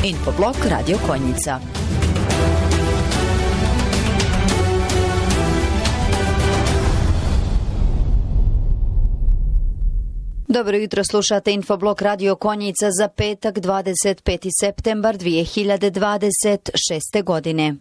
Infoblog Radio Konjica. Dobro jutro, slušate Infoblog Radio Konjica za petak 25. septembar 2026. godine.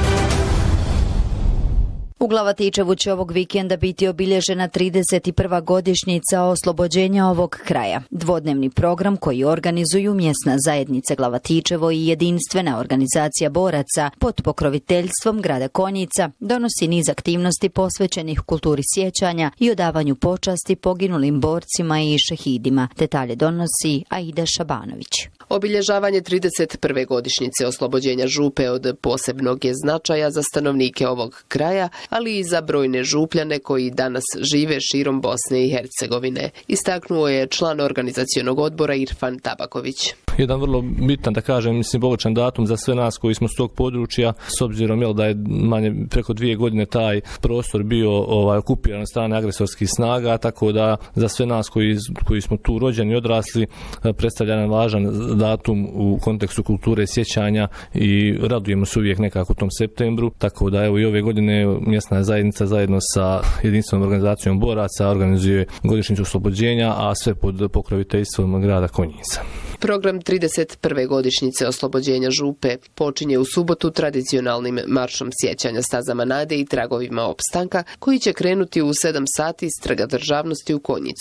U Glavatičevu će ovog vikenda biti obilježena 31. godišnjica oslobođenja ovog kraja. Dvodnevni program koji organizuju mjesna zajednica Glavatičevo i jedinstvena organizacija boraca pod pokroviteljstvom grada Konjica donosi niz aktivnosti posvećenih kulturi sjećanja i odavanju počasti poginulim borcima i šehidima. Detalje donosi Aida Šabanović. Obilježavanje 31. godišnjice oslobođenja Župe od posebnog je značaja za stanovnike ovog kraja, ali i za brojne župljane koji danas žive širom Bosne i Hercegovine, istaknuo je član organizacionog odbora Irfan Tabaković. Jedan vrlo bitan, da kažem, simboličan datum za sve nas koji smo s tog područja, s obzirom da je manje preko 2 godine taj prostor bio okupiran od strane agresorskih snaga, tako da za sve nas koji smo tu rođeni i odrasli predstavlja jedan važan datum u kontekstu kulture sjećanja i radujemo se uvijek nekako u tom septembru, tako da evo i ove godine mjesna zajednica zajedno sa jedinstvenom organizacijom boraca organizuje godišnjicu oslobođenja, a sve pod pokroviteljstvom grada Konjica. Program 31. godišnjice oslobođenja Župe počinje u subotu tradicionalnim maršom sjećanja stazama nade i tragovima opstanka koji će krenuti u 7 sati iz Trga državnosti u Konjicu.